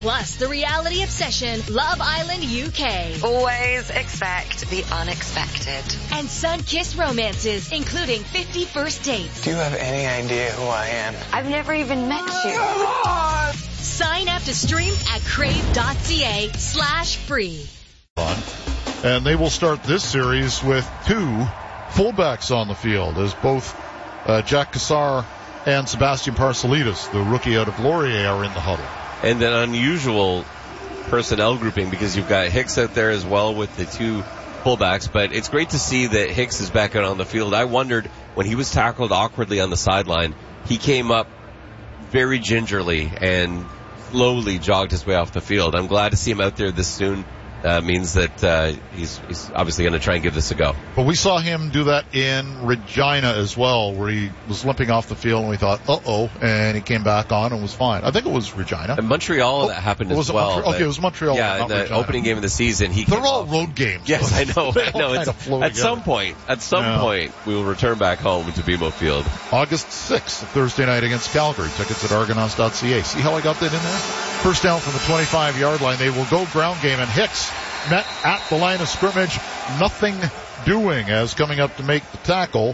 Plus, the reality obsession, Love Island UK. Always expect the unexpected. And sun-kissed romances, including 50 First Dates. Do you have any idea who I am? I've never even met you. Sign up to stream at crave.ca/free. And they will start this series with two fullbacks on the field, as both Jack Cassar and Sebastian Parcelitas, the rookie out of Laurier, are in the huddle. And an unusual personnel grouping because you've got Hicks out there as well with the two fullbacks, but it's great to see that Hicks is back out on the field. I wondered when he was tackled awkwardly on the sideline, he came up very gingerly and slowly jogged his way off the field. I'm glad to see him out there this soon. Means that he's obviously going to try and give this a go. But we saw him do that in Regina as well, where he was limping off the field, and we thought, and he came back on and was fine. I think it was Regina. In Montreal, that happened as well. Okay, it was Montreal. Yeah, in the opening game of the season, they're all road games. Yes, I know. At some point, we will return back home to BMO Field. August 6th, Thursday night against Calgary. Tickets at Argonauts.ca. See how I got that in there? First down from the 25-yard line. They will go ground game, and Hicks met at the line of scrimmage, nothing doing, as coming up to make the tackle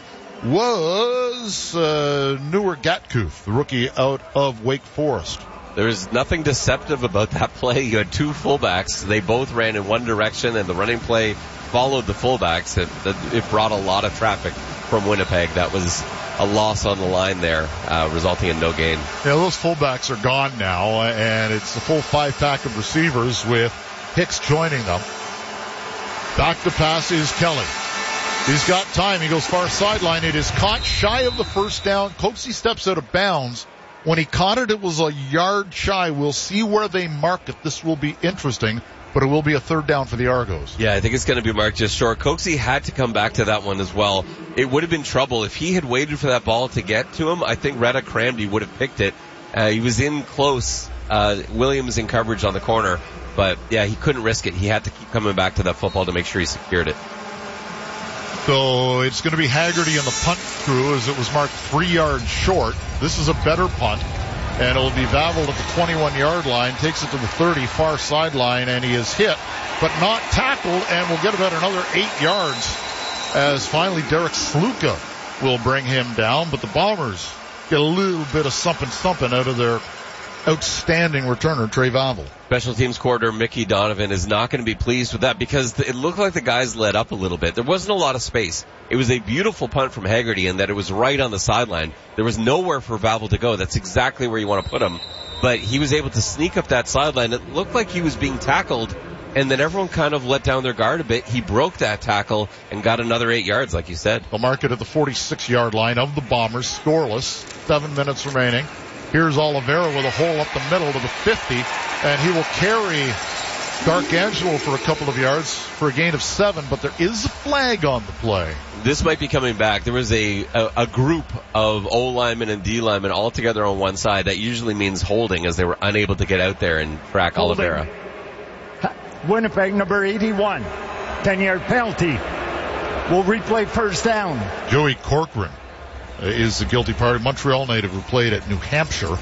was Newer Gatkuth, the rookie out of Wake Forest. There's nothing deceptive about that play. You had two fullbacks. They both ran in one direction, and the running play followed the fullbacks. It brought a lot of traffic from Winnipeg. That was a loss on the line there, resulting in no gain. Yeah, those fullbacks are gone now, and it's a full five-pack of receivers with Hicks joining them. Back to pass is Kelly. He's got time. He goes far sideline. It is caught shy of the first down. Coatsy steps out of bounds. When he caught it, it was a yard shy. We'll see where they mark it. This will be interesting, but it will be a third down for the Argos. Yeah, I think it's going to be marked just short. Coatsy had to come back to that one as well. It would have been trouble. If he had waited for that ball to get to him, I think Retta Cramdy would have picked it. He was in close. Williams in coverage on the corner. But, yeah, he couldn't risk it. He had to keep coming back to that football to make sure he secured it. So it's going to be Haggerty and the punt crew, as it was marked 3 yards short. This is a better punt, and it'll be Vavel at the 21-yard line, takes it to the 30, far sideline, and he is hit, but not tackled, and will get about another 8 yards, as finally Derek Sluka will bring him down. But the Bombers get a little bit of something out of their outstanding returner, Trey Vavel. Special teams coordinator Mickey Donovan is not going to be pleased with that because it looked like the guys let up a little bit. There wasn't a lot of space. It was a beautiful punt from Haggerty in that it was right on the sideline. There was nowhere for Vavel to go. That's exactly where you want to put him. But he was able to sneak up that sideline. It looked like he was being tackled, and then everyone kind of let down their guard a bit. He broke that tackle and got another 8 yards, like you said. They'll mark it at the 46-yard line of the Bombers, scoreless, 7 minutes remaining. Here's Oliveira with a hole up the middle to the 50, and he will carry D'Arcangelo for a couple of yards for a gain of 7, but there is a flag on the play. This might be coming back. There was a group of O linemen and D linemen all together on one side. That usually means holding, as they were unable to get out there and track Oliveira. Winnipeg, number 81, 10-yard penalty. We'll replay first down. Joey Corcoran is the guilty party, Montreal native who played at New Hampshire,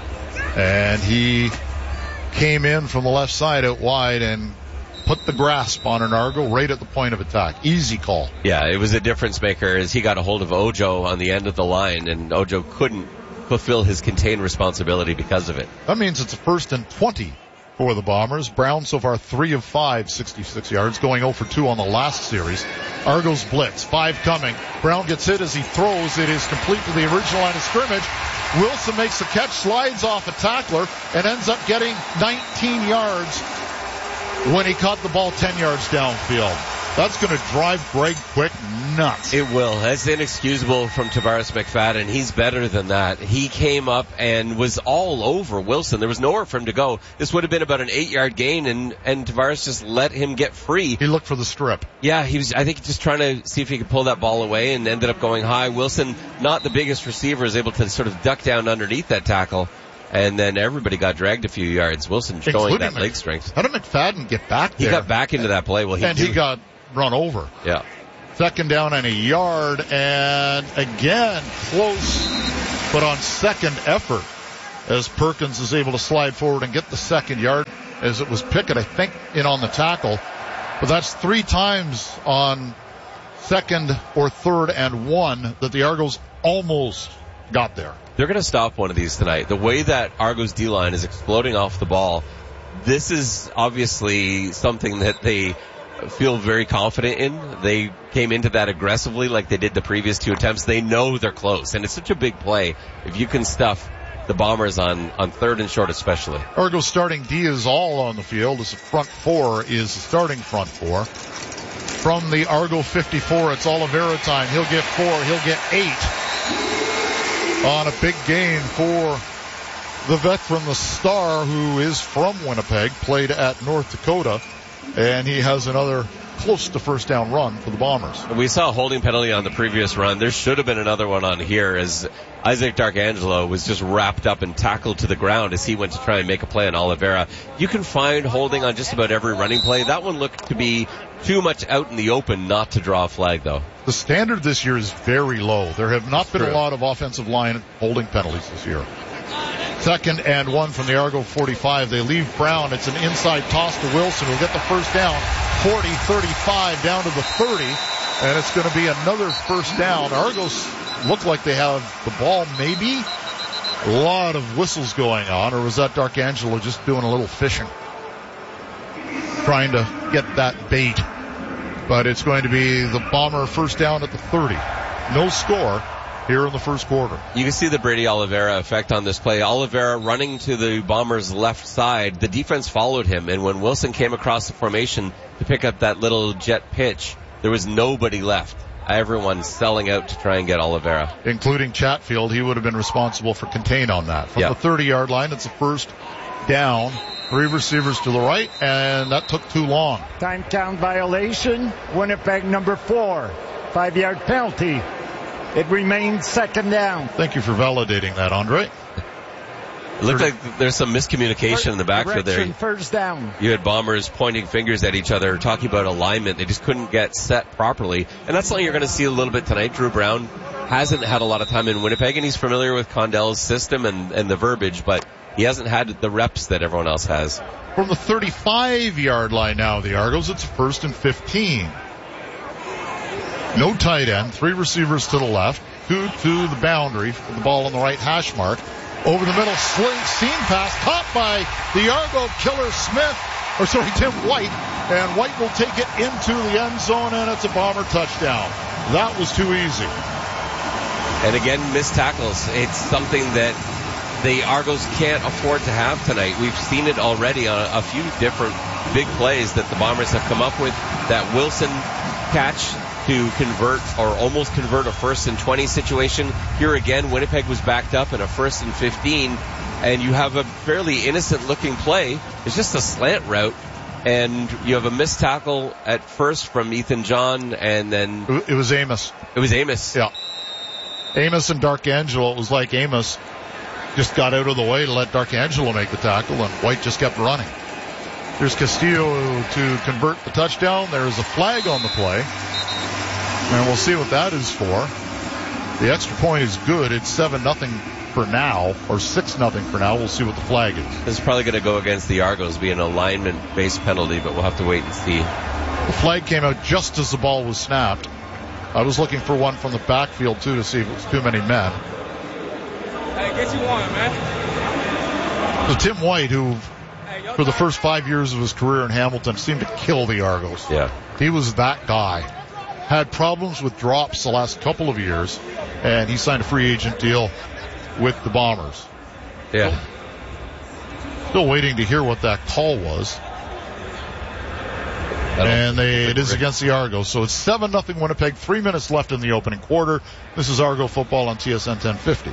and he came in from the left side out wide and put the grasp on an Argo right at the point of attack. Easy call. Yeah, it was a difference maker as he got a hold of Ojo on the end of the line, and Ojo couldn't fulfill his contained responsibility because of it. That means it's a 1st and 20 for the Bombers. Brown so far 3 of 5, 66 yards, going 0 for 2 on the last series. Argos blitz, 5 coming. Brown gets hit as he throws. It is complete to the original line of scrimmage. Wilson makes the catch, slides off a tackler, and ends up getting 19 yards when he caught the ball 10 yards downfield. That's going to drive Greg Quick nuts. It will. That's inexcusable from Tavares McFadden. He's better than that. He came up and was all over Wilson. There was nowhere for him to go. This would have been about an 8-yard gain, and Tavares just let him get free. He looked for the strip. Yeah, he was, I think, just trying to see if he could pull that ball away, and ended up going high. Wilson, not the biggest receiver, is able to sort of duck down underneath that tackle. And then everybody got dragged a few yards. Wilson showing that leg strength. How did McFadden get back there? He got back into that play. Well, he got run over. Yeah. 2nd down and a yard, and again, close, but on second effort, as Perkins is able to slide forward and get the second yard, as it was Pickett, I think, in on the tackle. But that's 3 times on second or third and 1 that the Argos almost got there. They're going to stop one of these tonight. The way that Argos D-line is exploding off the ball, this is obviously something that they feel very confident in. They came into that aggressively like they did the previous 2 attempts. They know they're close, and it's such a big play. If you can stuff the Bombers on third and short especially. Argos starting D is all on the field as the front 4 is the starting front 4. From the Argo 54, it's Oliveira time. He'll get 4. He'll get 8 on a big gain for the veteran, the star, who is from Winnipeg, played at North Dakota, and he has another close to first down run for the Bombers. We saw a holding penalty on the previous run. There should have been another one on here, as Isaac Darkangelo was just wrapped up and tackled to the ground as he went to try and make a play on Oliveira. You can find holding on just about every running play. That one looked to be too much out in the open not to draw a flag, though. The standard this year is very low. There have not been a lot of offensive line holding penalties this year. Second and 1 from the Argo 45. They leave Brown. It's an inside toss to Wilson. We'll get the first down. 40, 35 down to the 30. And it's going to be another first down. Argos look like they have the ball maybe. A lot of whistles going on. Or was that Darkangelo just doing a little fishing? Trying to get that bait. But it's going to be the Bomber first down at the 30. No score here in the first quarter. You can see the Brady Oliveira effect on this play. Oliveira running to the Bombers' left side. The defense followed him, and when Wilson came across the formation to pick up that little jet pitch, there was nobody left. Everyone selling out to try and get Oliveira. Including Chatfield. He would have been responsible for contain on that. From the 30-yard line, it's a first down. 3 receivers to the right, and that took too long. Time count violation. Winnipeg number 4. 5-yard penalty. It remains second down. Thank you for validating that, Andre. It looked like there's some miscommunication in the backfield there. First down. You had Bombers pointing fingers at each other, talking about alignment. They just couldn't get set properly. And that's something you're going to see a little bit tonight. Drew Brown hasn't had a lot of time in Winnipeg, and he's familiar with Condell's system and the verbiage, but he hasn't had the reps that everyone else has. From the 35-yard line now, the Argos, it's first and 15. No tight end, 3 receivers to the left, 2 to the boundary, the ball on the right hash mark. Over the middle, seam pass, caught by the Argo killer Tim White, and White will take it into the end zone, and it's a Bomber touchdown. That was too easy. And again, missed tackles. It's something that the Argos can't afford to have tonight. We've seen it already on a few different big plays that the Bombers have come up with. That Wilson catch to convert or almost convert a 1st and 20 situation. Here again, Winnipeg was backed up in a 1st and 15, and you have a fairly innocent looking play. It's just a slant route, and you have a missed tackle at first from Ethan John, and then it was Amos. Yeah. Amos and Darkangelo. It was like Amos just got out of the way to let Darkangelo make the tackle, and White just kept running. There's Castillo to convert the touchdown. There's a flag on the play, and we'll see what that is for. The extra point is good. It's 7-0 for now, or 6-0 for now. We'll see what the flag is. This is probably going to go against the Argos, be an alignment-based penalty, but we'll have to wait and see. The flag came out just as the ball was snapped. I was looking for one from the backfield, too, to see if it was too many men. Hey, get you one, man. So Tim White, who for the first 5 years of his career in Hamilton seemed to kill the Argos. Yeah. He was that guy. Had problems with drops the last couple of years, and he signed a free agent deal with the Bombers. Yeah. Still waiting to hear what that call was. And it is against the Argos. So it's 7-0 Winnipeg. 3 minutes left in the opening quarter. This is Argo football on TSN 1050.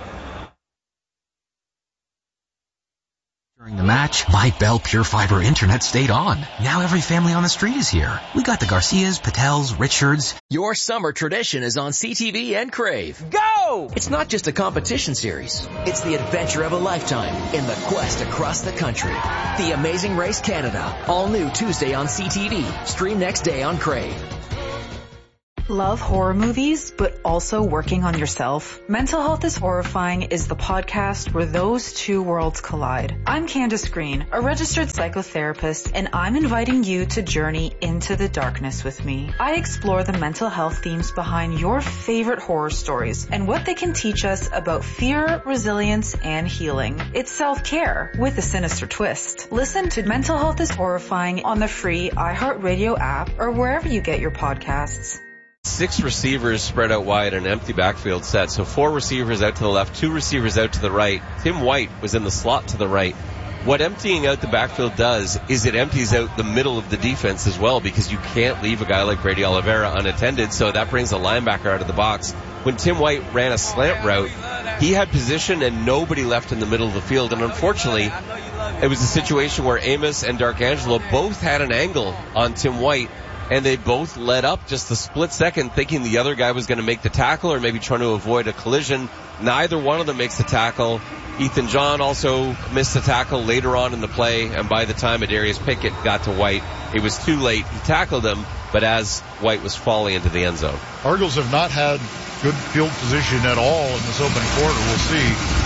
During the match, my Bell Pure Fiber internet stayed on. Now every family on the street is here. We got the Garcias, Patels, Richards. Your summer tradition is on CTV and Crave. Go! It's not just a competition series. It's the adventure of a lifetime in the quest across the country. The Amazing Race Canada. All new Tuesday on CTV. Stream next day on Crave. Love horror movies, but also working on yourself? Mental Health is Horrifying is the podcast where those two worlds collide. I'm Candace Green, a registered psychotherapist, and I'm inviting you to journey into the darkness with me. I explore the mental health themes behind your favorite horror stories and what they can teach us about fear, resilience, and healing. It's self-care with a sinister twist. Listen to Mental Health is Horrifying on the free iHeartRadio app or wherever you get your podcasts. 6 receivers spread out wide in an empty backfield set. So 4 receivers out to the left, 2 receivers out to the right. Tim White was in the slot to the right. What emptying out the backfield does is it empties out the middle of the defense as well, because you can't leave a guy like Brady Oliveira unattended, so that brings a linebacker out of the box. When Tim White ran a slant route, he had position and nobody left in the middle of the field, and unfortunately, it was a situation where Amos and Darkangelo both had an angle on Tim White, and they both let up just a split second thinking the other guy was going to make the tackle or maybe trying to avoid a collision. Neither one of them makes the tackle. Ethan John also missed the tackle later on in the play, and by the time Adarius Pickett got to White, it was too late. He tackled him, but as White was falling into the end zone. Argos have not had good field position at all in this open quarter. We'll see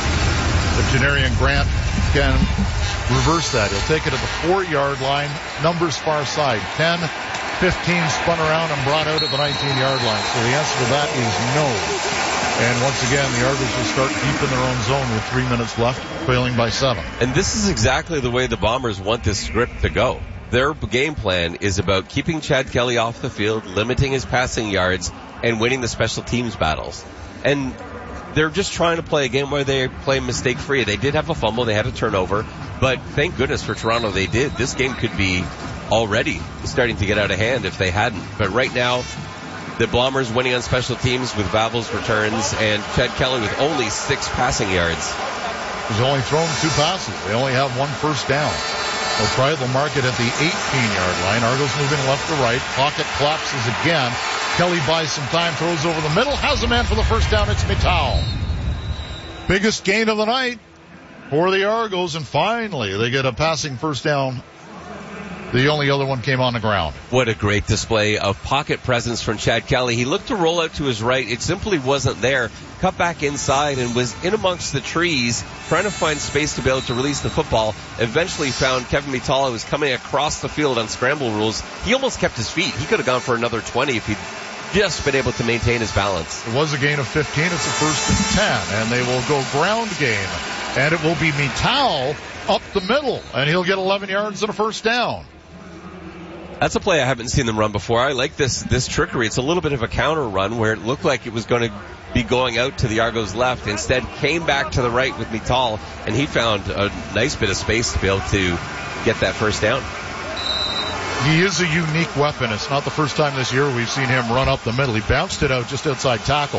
if Janarian Grant can reverse that. He'll take it at the 4-yard line, numbers far side, 10, 15, spun around and brought out at the 19-yard line. So the answer to that is no. And once again, the Argos will start deep in their own zone with 3 minutes left, trailing by 7. And this is exactly the way the Bombers want this script to go. Their game plan is about keeping Chad Kelly off the field, limiting his passing yards, and winning the special teams battles. And they're just trying to play a game where they play mistake-free. They did have a fumble, they had a turnover, but thank goodness for Toronto they did. This game could be already starting to get out of hand if they hadn't. But right now, the Bombers winning on special teams with Vavil's returns and Chad Kelly with only 6 passing yards. He's only thrown 2 passes. They only have 1 first down. They'll try it. They'll mark it at the 18-yard line. Argos moving left to right. Pocket collapses again. Kelly buys some time, throws over the middle, has a man for the first down. It's Mittal. Biggest gain of the night for the Argos, and finally they get a passing first down. The only other one came on the ground. What a great display of pocket presence from Chad Kelly. He looked to roll out to his right. It simply wasn't there. Cut back inside and was in amongst the trees, trying to find space to be able to release the football. Eventually found Kevin Mittal, who was coming across the field on scramble rules. He almost kept his feet. He could have gone for another 20 if he'd just been able to maintain his balance. It was a gain of 15. It's a first and 10, and they will go ground game. And it will be Mittal up the middle, and he'll get 11 yards and a first down. That's a play I haven't seen them run before. I like this trickery. It's a little bit of a counter run where it looked like it was going to be going out to the Argos left. Instead, came back to the right with Mittal, and he found a nice bit of space to be able to get that first down. He is a unique weapon. It's not the first time this year we've seen him run up the middle. He bounced it out just outside tackle.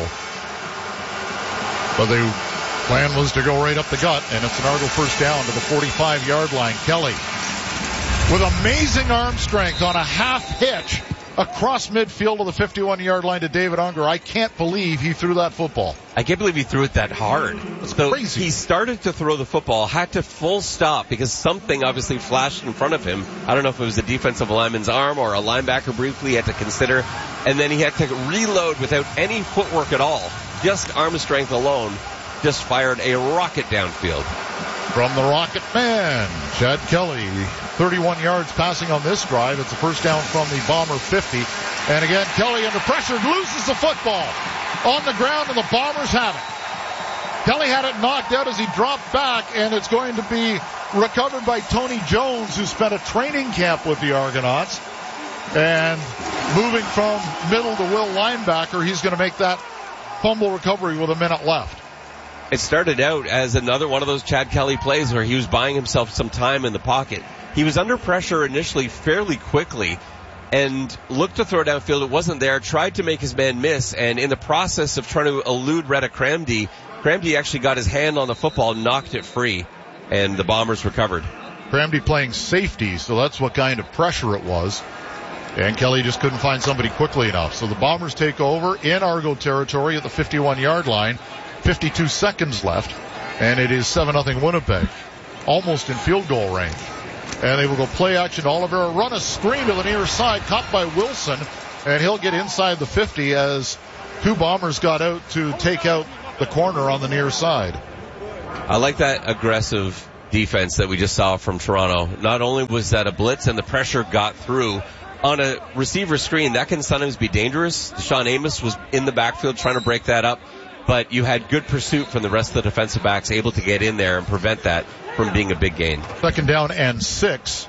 But the plan was to go right up the gut, and it's an Argo first down to the 45-yard line. Kelly, with amazing arm strength on a half hitch across midfield to the 51-yard line to David Unger. I can't believe he threw that football. I can't believe he threw it that hard. That's crazy. He started to throw the football, had to full stop because something obviously flashed in front of him. I don't know if it was a defensive lineman's arm or a linebacker briefly he had to consider. And then he had to reload without any footwork at all. Just arm strength alone. Just fired a rocket downfield. From the Rocket Man, Chad Kelly, 31 yards passing on this drive. It's a first down from the Bomber 50. And again, Kelly under pressure loses the football on the ground, and the Bombers have it. Kelly had it knocked out as he dropped back, and it's going to be recovered by Tony Jones, who spent a training camp with the Argonauts. And moving from middle to will linebacker, he's going to make that fumble recovery with a minute left. It started out as another one of those Chad Kelly plays where he was buying himself some time in the pocket. He was under pressure initially fairly quickly and looked to throw downfield. It wasn't there, tried to make his man miss, and in the process of trying to elude Retta Cramdy actually got his hand on the football, knocked it free, and the Bombers recovered. Cramdy playing safety, so that's what kind of pressure it was. And Kelly just couldn't find somebody quickly enough. So the Bombers take over in Argo territory at the 51-yard line. 52 seconds left, and it is 7-0 Winnipeg, almost in field goal range. And they will go play action to Oliveira, run a screen to the near side, caught by Wilson, and he'll get inside the 50 as two Bombers got out to take out the corner on the near side. I like that aggressive defense that we just saw from Toronto. Not only was that a blitz and the pressure got through on a receiver screen, that can sometimes be dangerous. Deshaun Amos was in the backfield trying to break that up, but you had good pursuit from the rest of the defensive backs able to get in there and prevent that from being a big gain. 2nd down and 6.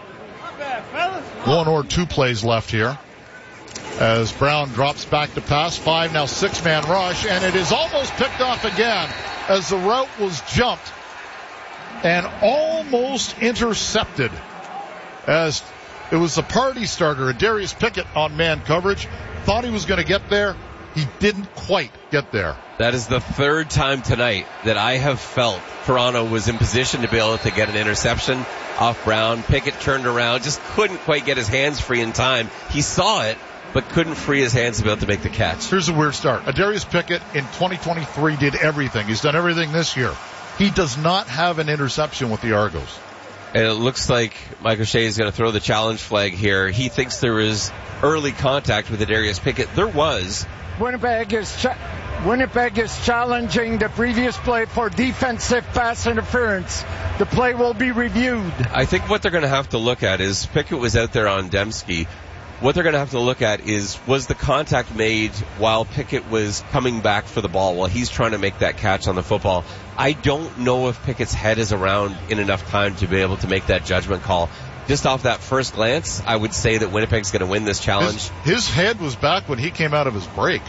1 or 2 plays left here as Brown drops back to pass. 5, now 6-man rush, and it is almost picked off again as the route was jumped and almost intercepted as it was the party starter, Darius Pickett, on man coverage. Thought he was going to get there. He didn't quite get there. That is the 3rd time tonight that I have felt Toronto was in position to be able to get an interception off Brown. Pickett turned around, just couldn't quite get his hands free in time. He saw it, but couldn't free his hands to be able to make the catch. Here's a weird start. Darius Pickett in 2023 did everything. He's done everything this year. He does not have an interception with the Argos. And it looks like Mike O'Shea is going to throw the challenge flag here. He thinks there is early contact with Darius Pickett. There was. Winnipeg is challenging the previous play for defensive pass interference. The play will be reviewed. I think what they're going to have to look at is Pickett was out there on Dembski. What they're going to have to look at is, was the contact made while Pickett was coming back for the ball, while he's trying to make that catch on the football? I don't know if Pickett's head is around in enough time to be able to make that judgment call. Just off that first glance, I would say that Winnipeg's going to win this challenge. His head was back when he came out of his break.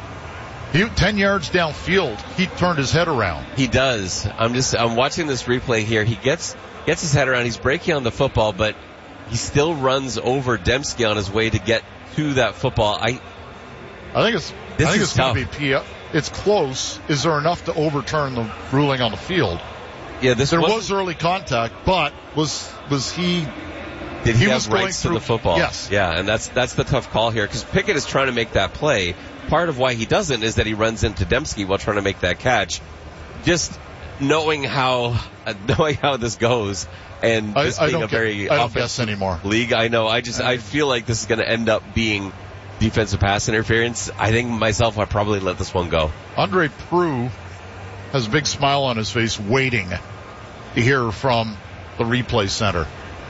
10 yards downfield, he turned his head around. He does. I'm watching this replay here. He gets his head around. He's breaking on the football, but he still runs over Dembski on his way to get to that football. I think it's going to be it's close. Is there enough to overturn the ruling on the field? Yeah, there was early contact, but was he? Did he have rights to the football? Yes. Yeah, and that's the tough call here because Pickett is trying to make that play. Part of why he doesn't is that he runs into Dembski while trying to make that catch. Just knowing how this goes. And this being a very offensive league, I know. I feel like this is going to end up being defensive pass interference. I think myself, I probably let this one go. Andre Proulx has a big smile on his face, waiting to hear from the replay center.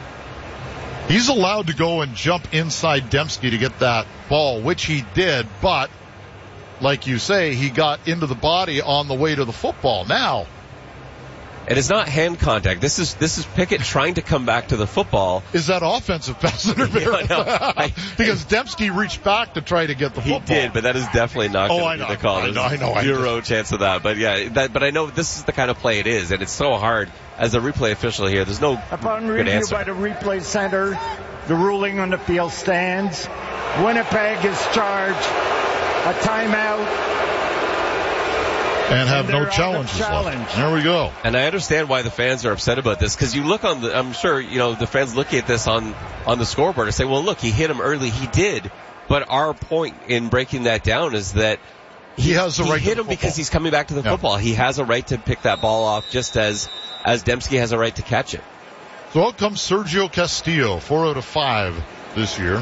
He's allowed to go and jump inside Dembski to get that ball, which he did, but like you say, he got into the body on the way to the football. Now, and it's not hand contact. This is Pickett trying to come back to the football. Is that offensive pass interference? Yeah, because Dembski reached back to try to get the football. He did, but that is definitely not going to be the call. I know. Zero chance of that. But yeah, but I know this is the kind of play it is, and it's so hard as a replay official here. There's no Upon good review answer. by the replay center, the ruling on the field stands. Winnipeg is charged a timeout. And have no challenges left. There we go. And I understand why the fans are upset about this, because you look on I'm sure, the fans looking at this on the scoreboard and say, well, look, he hit him early. He did. But our point in breaking that down is that he has a right hit him because he's coming back to the football. He has a right to pick that ball off just as Dembski has a right to catch it. So out comes Sergio Castillo, 4 out of 5 this year.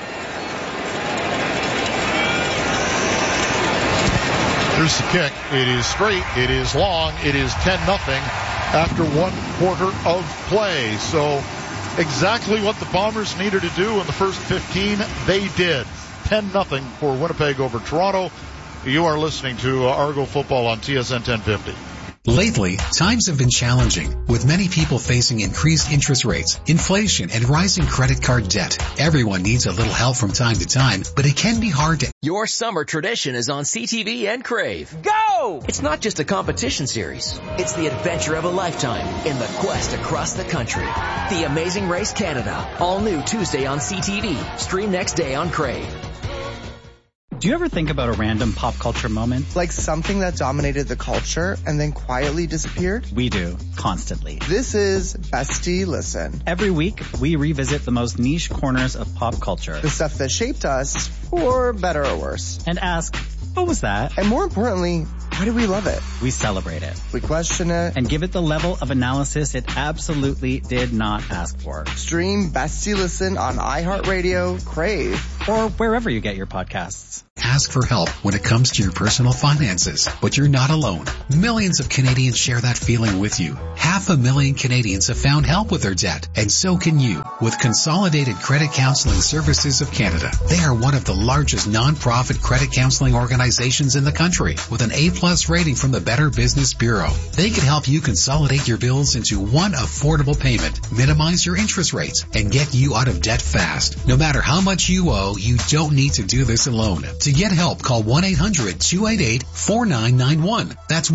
Here's the kick. It is straight. It is long. It is 10-0 after 1 quarter of play. So exactly what the Bombers needed to do in the first 15, they did. 10-0 for Winnipeg over Toronto. You are listening to Argo Football on TSN 1050. Lately, times have been challenging, with many people facing increased interest rates, inflation, and rising credit card debt. Everyone needs a little help from time to time, but it can be hard to... Your summer tradition is on CTV and Crave. Go! It's not just a competition series. It's the adventure of a lifetime in the quest across the country. The Amazing Race Canada. All new Tuesday on CTV. Stream next day on Crave. Do you ever think about a random pop culture moment? Like something that dominated the culture and then quietly disappeared? We do, constantly. This is Bestie Listen. Every week, we revisit the most niche corners of pop culture. The stuff that shaped us, for better or worse. And ask, What was that? And more importantly, why do we love it? We celebrate it. We question it. And give it the level of analysis it absolutely did not ask for. Stream Best You Listen on iHeartRadio, Crave, or wherever you get your podcasts. Ask for help when it comes to your personal finances, but you're not alone. Millions of Canadians share that feeling with you. 500,000 Canadians have found help with their debt, and so can you with Consolidated Credit Counseling Services of Canada. They are one of the largest non-profit credit counseling organizations in the country with an A+ rating from the Better Business Bureau. They can help you consolidate your bills into one affordable payment, minimize your interest rates, and get you out of debt fast. No matter how much you owe, you don't need to do this alone. To get help, call 1-800-288-4991. That's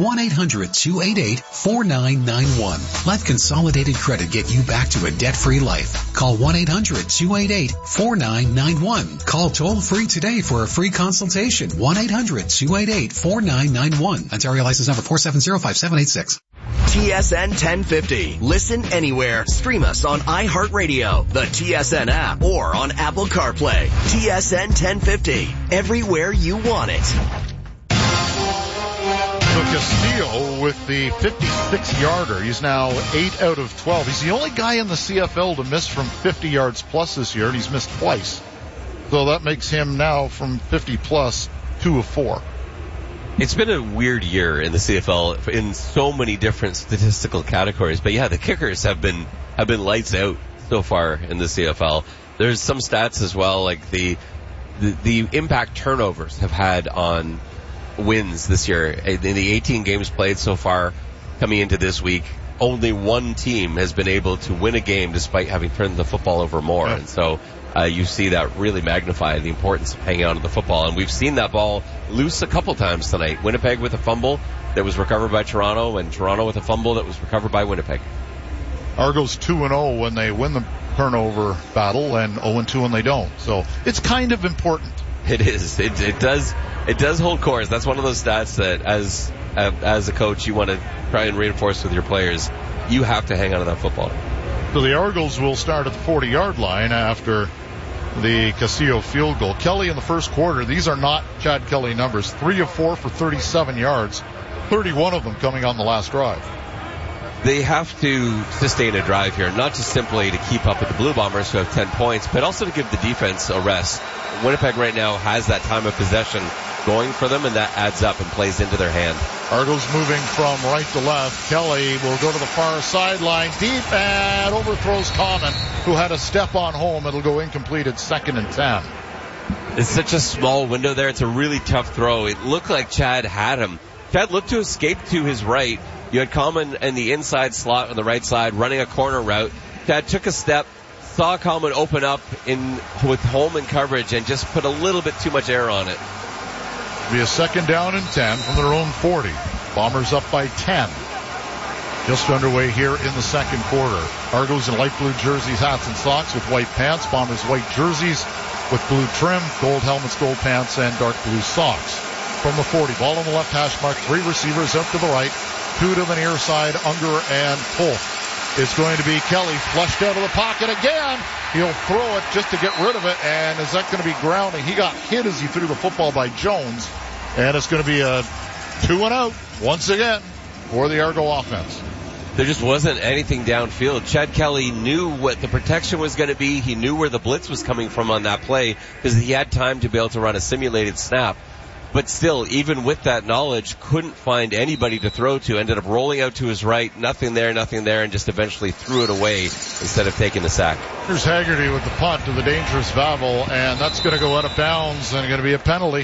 1-800-288-4991. Let Consolidated Credit get you back to a debt-free life. Call 1-800-288-4991. Call toll-free today for a free consultation. 1-800-288-4991. Ontario license number 4705786. TSN 1050. Listen anywhere. Stream us on iHeartRadio, the TSN app, or on Apple CarPlay. TSN 1050. Everywhere you want it. So Castillo with the 56-yarder. He's now 8 out of 12. He's the only guy in the CFL to miss from 50 yards plus this year, and he's missed twice. So that makes him now from 50 plus 2 of 4. It's been a weird year in the CFL in so many different statistical categories. But yeah, the kickers have been lights out so far in the CFL. There's some stats as well, like the impact turnovers have had on wins this year. In the 18 games played so far coming into this week, only one team has been able to win a game despite having turned the football over more. Yeah. And so you see that really magnify the importance of hanging on to the football. And we've seen that ball loose a couple times tonight. Winnipeg with a fumble that was recovered by Toronto, and Toronto with a fumble that was recovered by Winnipeg. Argo's 2-0 when they win the turnover battle, and 0-2 when they don't. So it's kind of important. It is. It does hold course. That's one of those stats that as a coach you want to try and reinforce with your players. You have to hang on to that football. So the Argos will start at the 40-yard line after the Castillo field goal. Kelly in the first quarter, these are not Chad Kelly numbers. 3 of 4 for 37 yards, 31 of them coming on the last drive. They have to sustain a drive here, not just simply to keep up with the Blue Bombers who have 10 points, but also to give the defense a rest. Winnipeg right now has that time of possession going for them, and that adds up and plays into their hand. Argos moving from right to left. Kelly will go to the far sideline, deep, and overthrows Common, who had a step on home. It'll go incomplete at 2nd and 10. It's such a small window there. It's a really tough throw. It looked like Chad had him. Chad looked to escape to his right. You had Common in the inside slot on the right side running a corner route. Chad took a step, saw Common open up with home and coverage, and just put a little bit too much air on it. Be a 2nd down and 10 from their own 40. Bombers up by 10. Just underway here in the second quarter. Argos in light blue jerseys, hats, and socks with white pants. Bombers white jerseys with blue trim, gold helmets, gold pants, and dark blue socks. From the 40, ball on the left hash mark, 3 receivers up to the right, 2 to the near side, Unger and Polk. It's going to be Kelly flushed out of the pocket again. He'll throw it just to get rid of it, and is that going to be grounding? He got hit as he threw the football by Jones, and it's going to be a 2-and-out once again for the Argo offense. There just wasn't anything downfield. Chad Kelly knew what the protection was going to be. He knew where the blitz was coming from on that play because he had time to be able to run a simulated snap. But still, even with that knowledge, couldn't find anybody to throw to. Ended up rolling out to his right, nothing there, and just eventually threw it away instead of taking the sack. Here's Haggerty with the punt to the dangerous Vavel, and that's going to go out of bounds and going to be a penalty.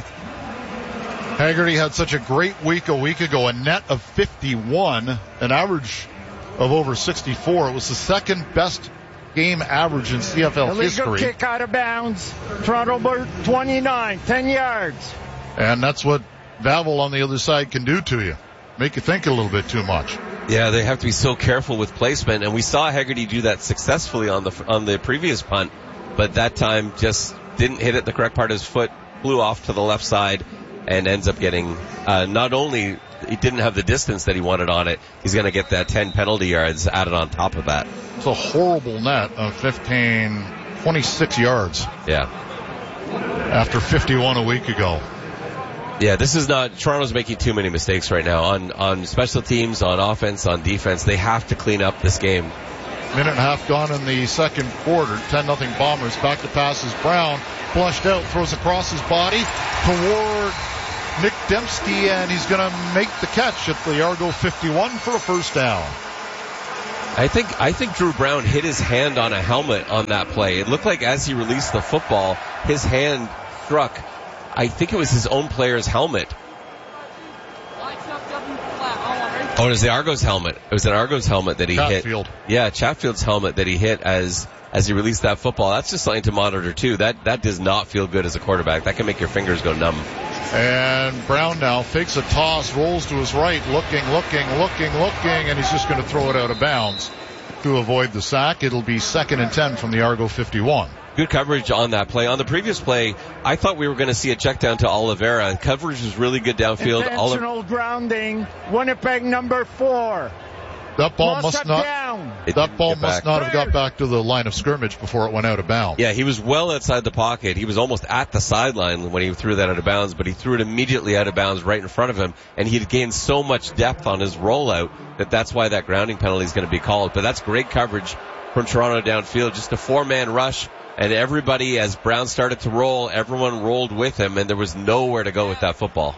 Haggerty had such a great week a week ago, a net of 51, an average of over 64. It was the second best game average in CFL history. Illegal kick out of bounds. Toronto Bird 29, 10 yards. And that's what Vavel on the other side can do to you. Make you think a little bit too much. Yeah, they have to be so careful with placement, and we saw Haggerty do that successfully on the previous punt, but that time just didn't hit it the correct part of his foot, flew off to the left side, and ends up getting, not only he didn't have the distance that he wanted on it, he's going to get that 10 penalty yards added on top of that. It's a horrible net of 26 yards. Yeah. After 51 a week ago. Yeah, this is not, Toronto's making too many mistakes right now on special teams, on offense, on defense. They have to clean up this game. Minute and a half gone in the second quarter. 10-0 Bombers. Back to passes. Brown flushed out, throws across his body toward Nick Dembski, and he's going to make the catch at the Argo 51 for a first down. I think Drew Brown hit his hand on a helmet on that play. It looked like as he released the football, his hand struck, I think it was his own player's helmet. Oh, it was the Argos helmet. It was an Argos helmet that he Chatfield. hit. Yeah, Chatfield's helmet that he hit as he released that football. That's just something to monitor too. That does not feel good as a quarterback. That can make your fingers go numb. And Brown now fakes a toss, rolls to his right, looking, and he's just going to throw it out of bounds to avoid the sack. It'll be 2nd and 10 from the Argo 51. Good coverage on that play. On the previous play, I thought we were going to see a check down to Oliveira. Coverage was really good downfield. Intentional grounding. Winnipeg number 4. That ball must not have got back to the line of scrimmage before it went out of bounds. Yeah, he was well outside the pocket. He was almost at the sideline when he threw that out of bounds, but he threw it immediately out of bounds right in front of him, and he'd gained so much depth on his rollout that's why that grounding penalty is going to be called. But that's great coverage from Toronto downfield. Just a 4-man rush, and everybody, as Brown started to roll, everyone rolled with him, and there was nowhere to go with that football.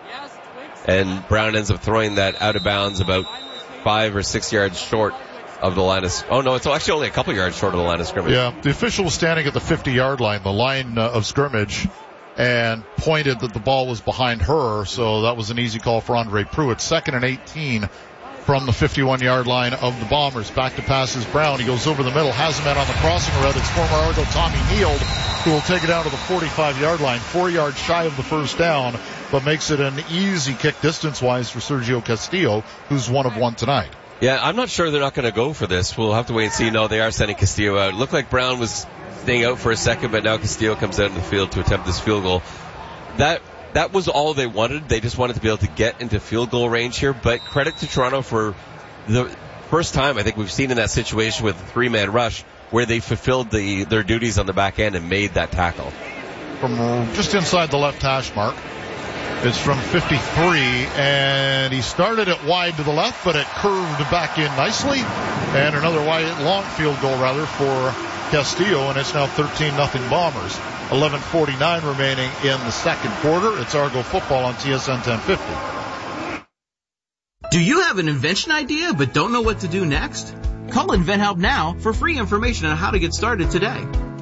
And Brown ends up throwing that out of bounds about 5 or 6 yards short of the line of... Oh, no, it's actually only a couple yards short of the line of scrimmage. Yeah, the official was standing at the 50-yard line, the line of scrimmage, and pointed that the ball was behind her, so that was an easy call for Andre Pruitt. 2nd and 18 from the 51-yard line of the Bombers. Back to passes Brown. He goes over the middle, has a man on the crossing route. It's former Argo Tommy Neild, who will take it down to the 45-yard line, 4 yards shy of the first down, but makes it an easy kick distance-wise for Sergio Castillo, who's 1 of 1 tonight. Yeah, I'm not sure they're not going to go for this. We'll have to wait and see. No, they are sending Castillo out. It looked like Brown was staying out for a second, but now Castillo comes out in the field to attempt this field goal. That was all they wanted. They just wanted to be able to get into field goal range here, but credit to Toronto for the first time I think we've seen in that situation with a 3-man rush where they fulfilled their duties on the back end and made that tackle. From just inside the left hash mark. It's from 53, and he started it wide to the left, but it curved back in nicely. And another long field goal for Castillo, and it's now 13-0 Bombers. 11:49 remaining in the second quarter. It's Argo football on TSN 1050. Do you have an invention idea but don't know what to do next? Call InventHelp now for free information on how to get started today.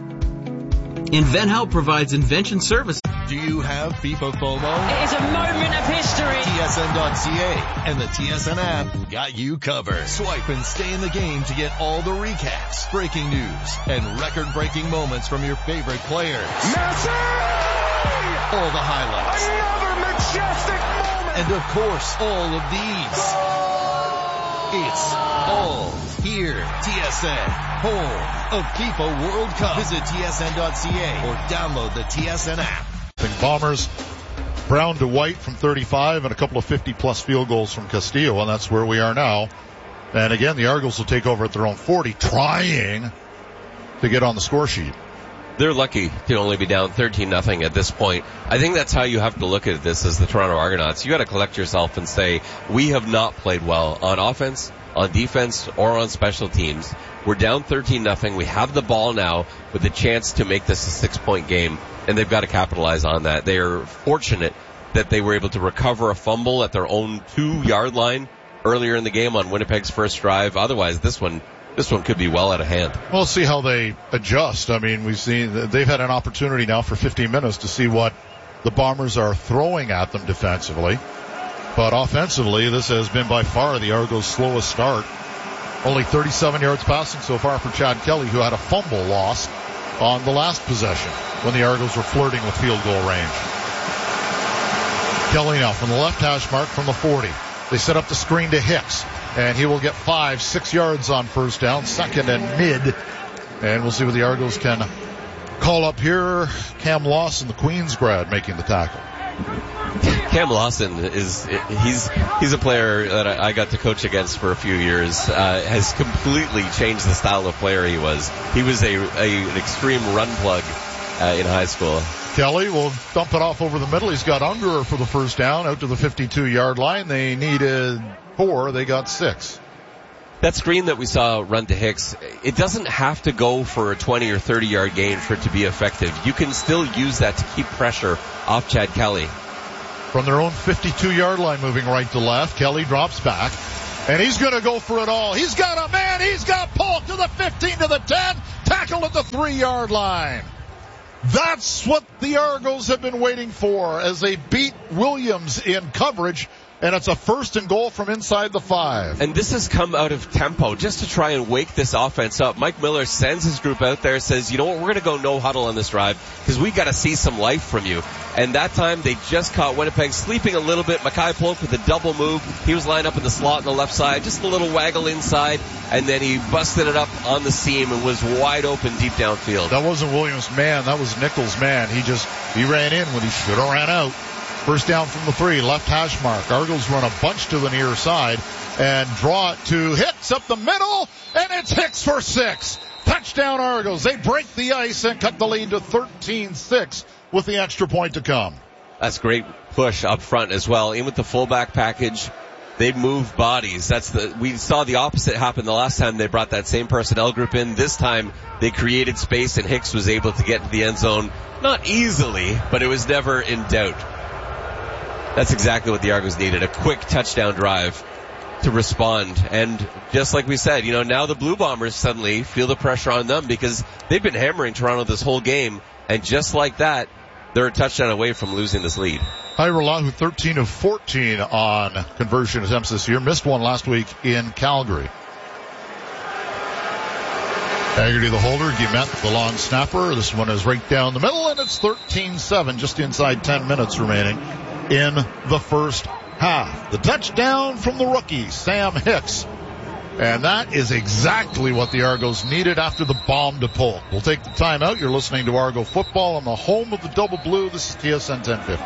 InventHelp provides invention services. Do you have FIFA FOMO? It is a moment of history. TSN.ca and the TSN app got you covered. Swipe and stay in the game to get all the recaps, breaking news, and record-breaking moments from your favorite players. Messi! All the highlights. Another majestic moment! And of course, all of these. It's all here. TSN, home of FIFA World Cup. Visit TSN.ca or download the TSN app. Bombers, Brown to White from 35 and a couple of 50-plus field goals from Castillo, and that's where we are now. And again, the Argos will take over at their own 40, trying to get on the score sheet. They're lucky to only be down 13-0 at this point. I think that's how you have to look at this as the Toronto Argonauts. You got to collect yourself and say, we have not played well on offense, on defense, or on special teams. We're down 13-0. We have the ball now with a chance to make this a 6-point game, and they've got to capitalize on that. They are fortunate that they were able to recover a fumble at their own 2-yard line earlier in the game on Winnipeg's first drive. Otherwise, this one could be well out of hand. We'll see how they adjust. I mean, we've seen they've had an opportunity now for 15 minutes to see what the Bombers are throwing at them defensively. But offensively, this has been by far the Argos' slowest start. Only 37 yards passing so far for Chad Kelly, who had a fumble lost on the last possession when the Argos were flirting with field goal range. Kelly now from the left hash mark from the 40. They set up the screen to Hicks, and he will get 5-6 yards on first down, 2nd and mid. And we'll see what the Argos can call up here. Cam Lawson, the Queens grad, making the tackle. Cam Lawson he's a player that I got to coach against for a few years. Has completely changed the style of player he was. He was an extreme run plug in high school. Kelly will dump it off over the middle. He's got Ungerer for the first down out to the 52-yard line. They needed 4. They got 6. That screen that we saw run to Hicks, it doesn't have to go for a 20 or 30-yard gain for it to be effective. You can still use that to keep pressure off Chad Kelly. From their own 52-yard line, moving right to left, Kelly drops back, and he's going to go for it all. He's got a man. He's got Polk to the 15, to the 10, tackled at the 3-yard line. That's what the Argos have been waiting for as they beat Williams in coverage, and it's a 1st and goal from inside the 5. And this has come out of tempo just to try and wake this offense up. Mike Miller sends his group out there, says, you know what, we're going to go no huddle on this drive because we got to see some life from you. And that time they just caught Winnipeg sleeping a little bit. Mackay Polk with a double move. He was lined up in the slot on the left side, just a little waggle inside, and then he busted it up on the seam and was wide open deep downfield. That wasn't Williams' man. That was Nichols' man. He ran in when he should have ran out. First down from the 3, left hash mark. Argos run a bunch to the near side and draw it to Hicks up the middle, and it's Hicks for 6. Touchdown Argos. They break the ice and cut the lead to 13-6 with the extra point to come. That's great push up front as well. In with the fullback package, they move bodies. We saw the opposite happen the last time they brought that same personnel group in. This time they created space and Hicks was able to get to the end zone. Not easily, but it was never in doubt. That's exactly what the Argos needed, a quick touchdown drive to respond. And just like we said, now the Blue Bombers suddenly feel the pressure on them because they've been hammering Toronto this whole game. And just like that, they're a touchdown away from losing this lead. Hairolahu 13 of 14 on conversion attempts this year. Missed one last week in Calgary. Haggerty the holder, Guillemette the long snapper. This one is right down the middle, and it's 13-7, just inside 10 minutes remaining in the first half. The touchdown from the rookie, Sam Hicks. And that is exactly what the Argos needed after the bomb to Polk. We'll take the time out. You're listening to Argo Football on the home of the Double Blue. This is TSN 1050.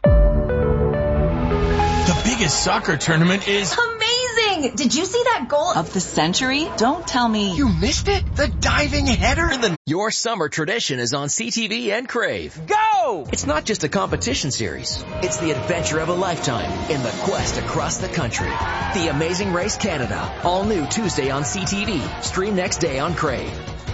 The biggest soccer tournament is amazing! Did you see that goal of the century? Don't tell me you missed it. The diving header. Your summer tradition is on CTV and Crave. Go! It's not just a competition series. It's the adventure of a lifetime in the quest across the country. The Amazing Race Canada. All new Tuesday on CTV. Stream next day on Crave.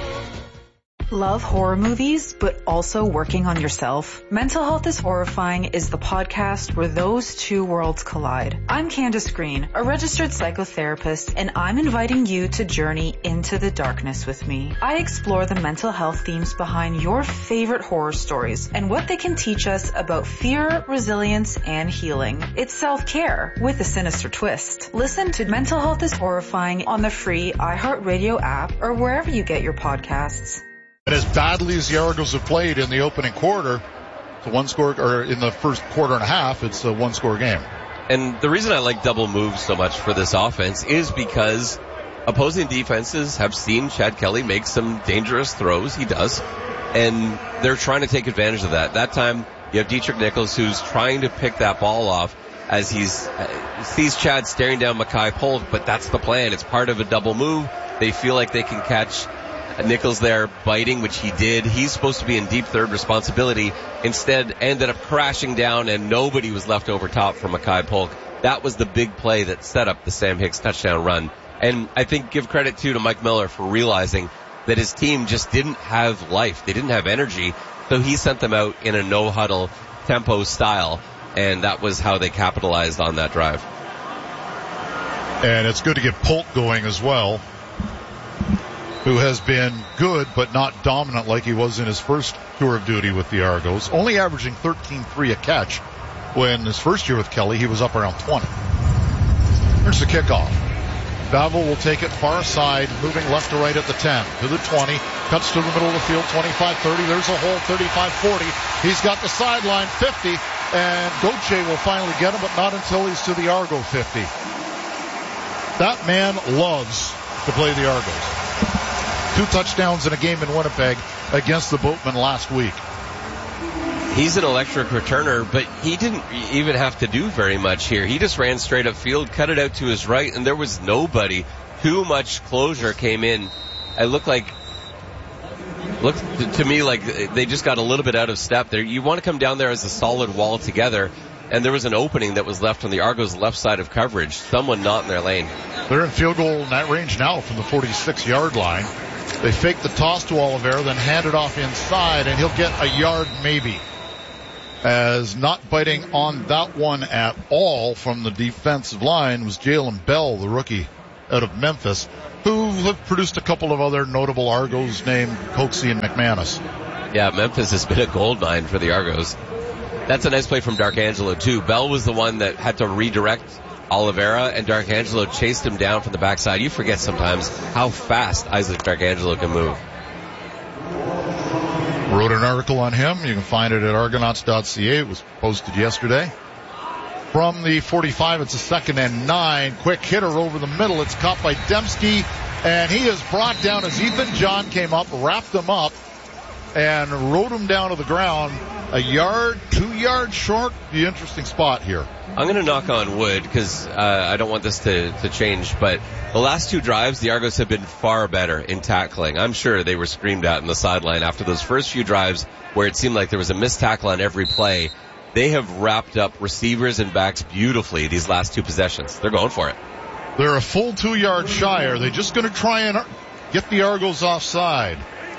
Love horror movies, but also working on yourself? Mental Health is Horrifying is the podcast where those two worlds collide. I'm Candace Green, a registered psychotherapist, and I'm inviting you to journey into the darkness with me. I explore the mental health themes behind your favorite horror stories and what they can teach us about fear, resilience, and healing. It's self-care with a sinister twist. Listen to Mental Health is Horrifying on the free iHeartRadio app or wherever you get your podcasts. And as badly as the Argos have played in the opening quarter, it's a one-score, or in the first quarter and a half, it's a one-score game. And the reason I like double moves so much for this offense is because opposing defenses have seen Chad Kelly make some dangerous throws. He does. And they're trying to take advantage of that. That time, you have Dietrich Nichols who's trying to pick that ball off as he sees Chad staring down Mackay Polk, but that's the plan. It's part of a double move. They feel like they can catch Nichols there biting, which he did. He's supposed to be in deep third responsibility. Instead, ended up crashing down, and nobody was left over top for Mackay Polk. That was the big play that set up the Sam Hicks touchdown run. And I think give credit to Mike Miller for realizing that his team just didn't have life. They didn't have energy. So he sent them out in a no-huddle tempo style, and that was how they capitalized on that drive. And it's good to get Polk going as well, who has been good but not dominant like he was in his first tour of duty with the Argos, only averaging 13.3 a catch. When his first year with Kelly, he was up around 20. Here's the kickoff. Bavel will take it far side, moving left to right at the 10, to the 20, cuts to the middle of the field, 25-30, there's a hole, 35-40. He's got the sideline, 50, and Gauthier will finally get him, but not until he's to the Argo 50. That man loves to play the Argos. 2 touchdowns in a game in Winnipeg against the Boatmen last week. He's an electric returner, but he didn't even have to do very much here. He just ran straight up field, cut it out to his right, and there was nobody. Too much closure came in. It looked like Looked to me like they just got a little bit out of step there. You want to come down there as a solid wall together, and there was an opening that was left on the Argos' left side of coverage. Someone not in their lane. They're in field goal net range now from the 46-yard line. They fake the toss to Oliveira, then hand it off inside, and he'll get a yard maybe. As not biting on that one at all from the defensive line was Jalen Bell, the rookie out of Memphis, who have produced a couple of other notable Argos named Coxie and McManus. Yeah, Memphis has been a gold mine for the Argos. That's a nice play from Darkangelo, too. Bell was the one that had to redirect Oliveira, and Darkangelo chased him down from the backside. You forget sometimes how fast Isaac Darkangelo can move. Wrote an article on him. You can find it at argonauts.ca. It was posted yesterday. From the 45, it's a 2nd and 9. Quick hitter over the middle. It's caught by Dembski, and he is brought down as Ethan John came up, wrapped him up, and rode him down to the ground. A yard, 2 yards short. The interesting spot here. I'm going to knock on wood because I don't want this to change, but the last 2 drives, the Argos have been far better in tackling. I'm sure they were screamed at in the sideline after those first few drives where it seemed like there was a missed tackle on every play. They have wrapped up receivers and backs beautifully these last 2 possessions. They're going for it. They're a full 2 yards shy. Are they just going to try and get the Argos offside?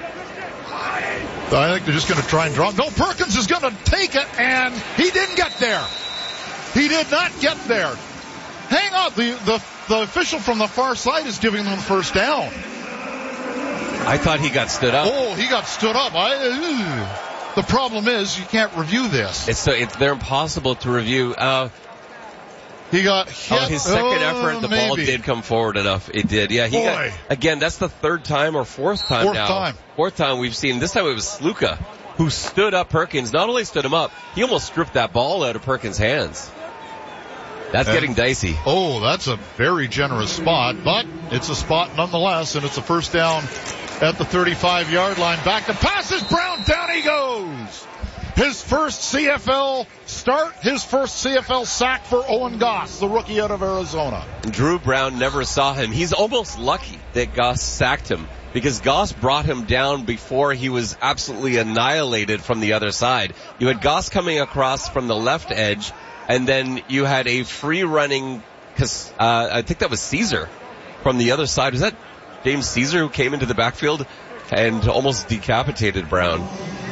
I think they're just going to try and draw. No, Perkins is going to take it, and he didn't get there. He did not get there. Hang on. The official from the far side is giving them first down. I thought he got stood up. Oh, he got stood up. The problem is you can't review this. They're impossible to review. He got hit. His second effort, the ball did come forward enough. It did. Yeah, he got, again, that's the 3rd time or 4th time now. Fourth time we've seen. This time it was Sluka who stood up Perkins. Not only stood him up, he almost stripped that ball out of Perkins' hands. That's getting dicey. Oh, that's a very generous spot, but it's a spot nonetheless, and it's a first down at the 35-yard line. Back to passes. Brown, down he goes. His first CFL start, his first CFL sack for Owen Goss, the rookie out of Arizona. Drew Brown never saw him. He's almost lucky that Goss sacked him because Goss brought him down before he was absolutely annihilated from the other side. You had Goss coming across from the left edge, and then you had a free-running, I think that was Caesar from the other side. Was that James Caesar who came into the backfield and almost decapitated Brown?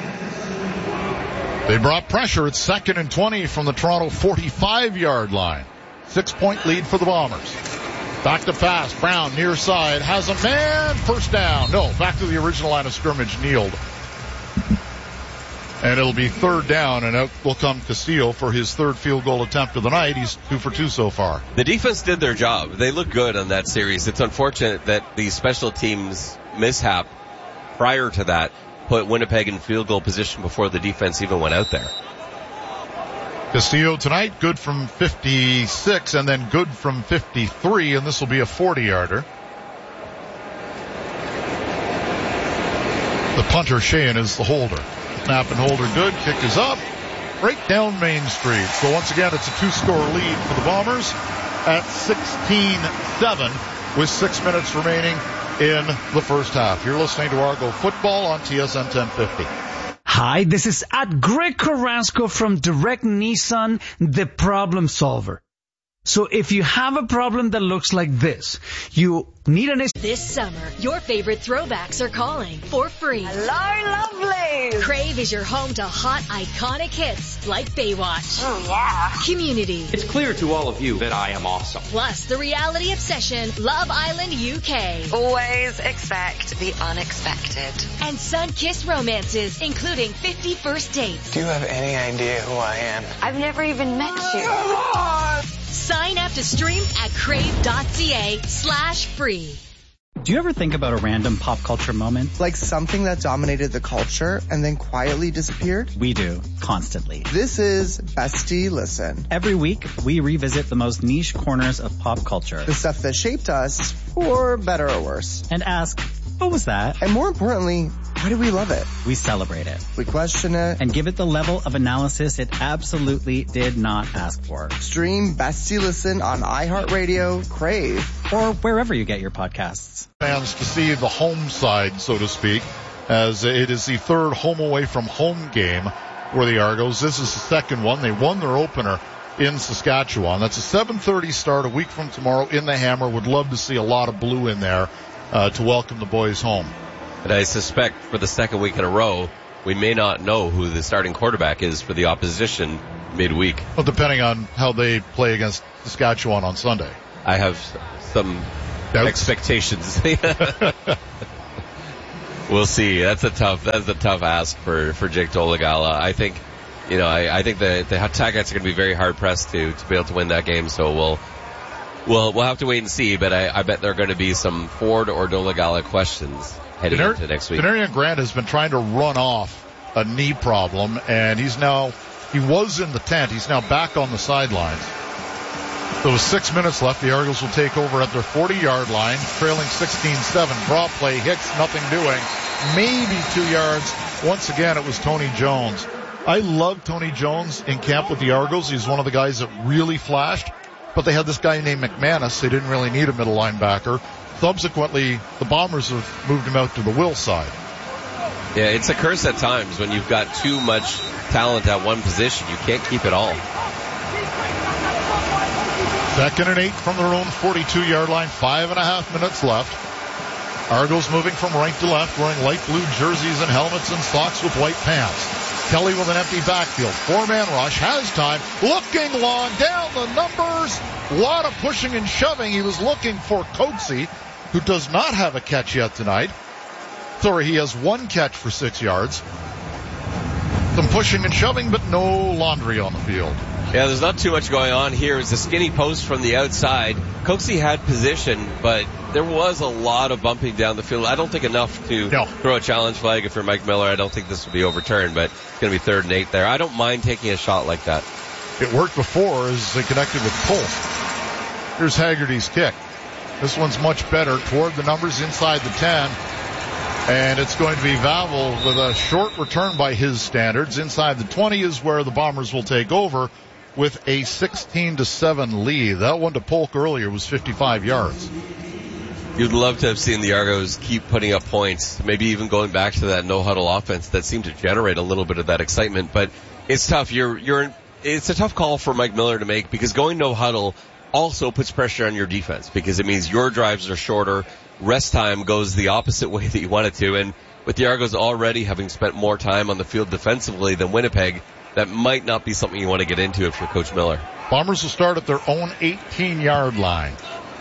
They brought pressure. It's 2nd and 20 from the Toronto 45-yard line. 6-point lead for the Bombers. Back to pass. Brown near side has a man. First down. No, back to the original line of scrimmage. Kneeled. And it'll be 3rd down, and out will come Castillo for his 3rd field goal attempt of the night. He's 2 for 2 so far. The defense did their job. They look good on that series. It's unfortunate that the special teams mishap prior to that put Winnipeg in field goal position before the defense even went out there. Castillo tonight, good from 56 and then good from 53, and this will be a 40-yarder. The punter, Sheehan, is the holder. Snap and holder good. Kick is up. Right down Main Street. So once again, it's a 2-score lead for the Bombers at 16-7 with 6 minutes remaining in the first half. You're listening to Argo Football on TSN 1050. Hi, this is at Greg Carrasco from Direct Nissan, the problem solver. So if you have a problem that looks like this, you need an... This summer, your favorite throwbacks are calling for free. Hello, lovely. Crave is your home to hot, iconic hits like Baywatch. Oh, yeah. Community. It's clear to all of you that I am awesome. Plus the reality obsession, Love Island UK. Always expect the unexpected. And sun-kissed romances, including 50 First Dates. Do you have any idea who I am? I've never even met you. Sign up to stream at crave.ca/free. Do you ever think about a random pop culture moment? Like something that dominated the culture and then quietly disappeared? We do, constantly. This is Bestie Listen. Every week, we revisit the most niche corners of pop culture. The stuff that shaped us, for better or worse. And ask, what was that? And more importantly, why do we love it? We celebrate it. We question it. And give it the level of analysis it absolutely did not ask for. Stream Bestie Listen on iHeartRadio, Crave, or wherever you get your podcasts. Fans to see the home side, so to speak, as it is the third home away from home game for the Argos. This is the second one. They won their opener in Saskatchewan. That's a 7:30 start a week from tomorrow in the Hammer. Would love to see a lot of blue in there to welcome the boys home. And I suspect for the second week in a row, we may not know who the starting quarterback is for the opposition midweek. Well, depending on how they play against Saskatchewan on Sunday. I have some expectations. We'll see. That's a tough ask for Jake Dolegala. I think, I think the Ticats are going to be very hard pressed to be able to win that game. So we'll have to wait and see. But I bet there are going to be some Ford or Dolegala questions heading into next week. Denarian Grant has been trying to run off a knee problem, and he was in the tent. He's now back on the sidelines. So with 6 minutes left, the Argos will take over at their 40-yard line, trailing 16-7. Draw play, Hicks, nothing doing. Maybe 2 yards. Once again, it was Tony Jones. I love Tony Jones in camp with the Argos. He's one of the guys that really flashed. But they had this guy named McManus. They didn't really need a middle linebacker. Subsequently, the Bombers have moved him out to the will side. Yeah, it's a curse at times when you've got too much talent at one position. You can't keep it all. 2nd and 8 from their own 42-yard line. 5.5 minutes left. Argos moving from right to left, wearing light blue jerseys and helmets and socks with white pants. Kelly with an empty backfield. 4-man rush. Has time. Looking long. Down the numbers. A lot of pushing and shoving. He was looking for Coatsy, who does not have a catch yet tonight. Sorry, he has one catch for 6 yards. Some pushing and shoving, but no laundry on the field. Yeah, there's not too much going on here. It's a skinny post from the outside. Coatsy had position, but there was a lot of bumping down the field. I don't think enough to throw a challenge flag. If you're Mike Miller, I don't think this will be overturned, but it's going to be 3rd and 8 there. I don't mind taking a shot like that. It worked before as they connected with Polk. Here's Haggerty's kick. This one's much better toward the numbers inside the 10. And it's going to be Vavel with a short return by his standards. Inside the 20 is where the Bombers will take over with a 16-7 lead. That one to Polk earlier was 55 yards. You'd love to have seen the Argos keep putting up points, maybe even going back to that no-huddle offense that seemed to generate a little bit of that excitement. But it's tough. It's a tough call for Mike Miller to make because going no-huddle also puts pressure on your defense because it means your drives are shorter. Rest time goes the opposite way that you want it to. And with the Argos already having spent more time on the field defensively than Winnipeg, that might not be something you want to get into if you're Coach Miller. Bombers will start at their own 18-yard line.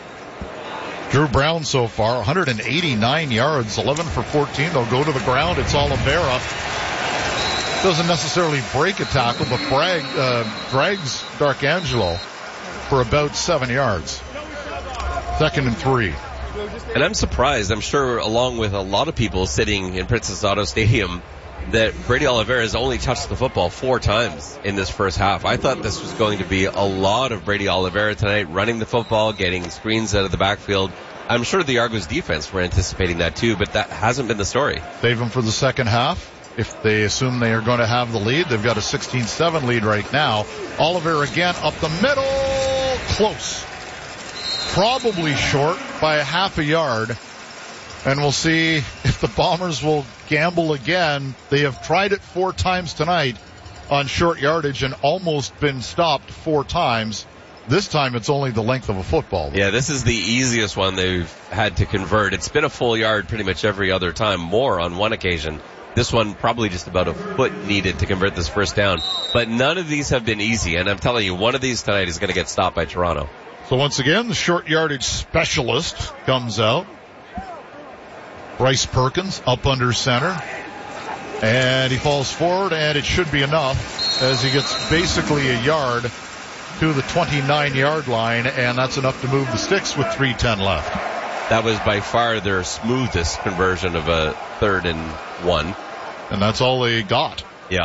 Drew Brown so far, 189 yards, 11 for 14. They'll go to the ground. It's Oliveira. Doesn't necessarily break a tackle, but drags D'Arcangelo for about 7 yards. 2nd and 3. And I'm surprised, I'm sure along with a lot of people sitting in Princess Auto Stadium, that Brady Oliveira has only touched the football 4 times in this first half. I thought this was going to be a lot of Brady Oliveira tonight, running the football, getting screens out of the backfield. I'm sure the Argos defense were anticipating that too, but that hasn't been the story. Save them for the second half. If they assume they are going to have the lead, they've got a 16-7 lead right now. Oliveira again up the middle, close. Probably short by a half a yard. And we'll see if the Bombers will gamble again. They have tried it 4 times tonight on short yardage and almost been stopped 4 times. This time it's only the length of a football. Yeah, this is the easiest one they've had to convert. It's been a full yard pretty much every other time, more on one occasion. This one probably just about a foot needed to convert this first down. But none of these have been easy, and I'm telling you, one of these tonight is going to get stopped by Toronto. So once again, the short yardage specialist comes out. Bryce Perkins up under center. And he falls forward, and it should be enough as he gets basically a yard to the 29-yard line, and that's enough to move the sticks with 3:10 left. That was by far their smoothest conversion of a 3rd and 1. And that's all they got. Yeah.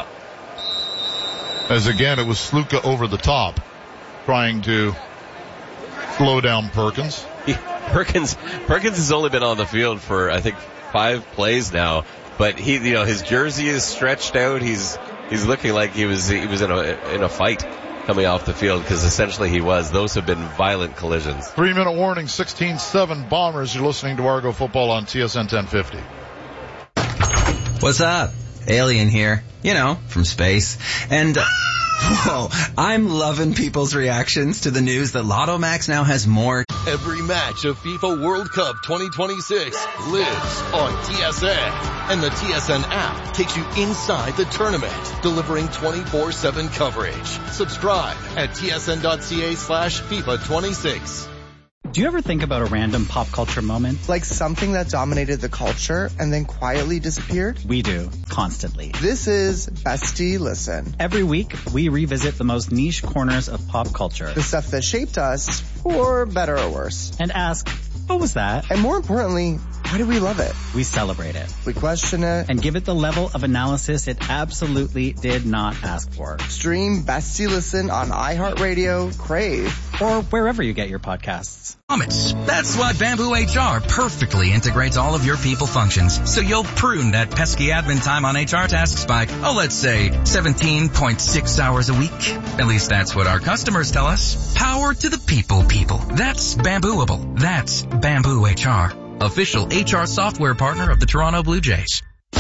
As again, it was Sluka over the top, trying to slow down Perkins. Perkins has only been on the field for, I think, 5 plays now, but his jersey is stretched out. He's looking like he was in a fight coming off the field, because essentially he was. Those have been violent collisions. 3-minute warning, 16-7 Bombers. You're listening to Argo Football on TSN 1050. What's up? Alien here. You know, from space. And, whoa, I'm loving people's reactions to the news that Lotto Max now has more. Every match of FIFA World Cup 2026 lives on TSN. And the TSN app takes you inside the tournament, delivering 24/7 coverage. Subscribe at tsn.ca/FIFA26. Do you ever think about a random pop culture moment? Like something that dominated the culture and then quietly disappeared? We do, constantly. This is Bestie Listen. Every week, we revisit the most niche corners of pop culture. The stuff that shaped us, for better or worse. And ask, what was that? And more importantly, why do we love it? We celebrate it. We question it. And give it the level of analysis it absolutely did not ask for. Stream Bestie Listen on iHeartRadio, Crave, or wherever you get your podcasts. Comments. That's why Bamboo HR perfectly integrates all of your people functions. So you'll prune that pesky admin time on HR tasks by, let's say 17.6 hours a week. At least that's what our customers tell us. Power to the people. That's Bambooable. That's Bamboo HR. Official HR software partner of the Toronto Blue Jays. A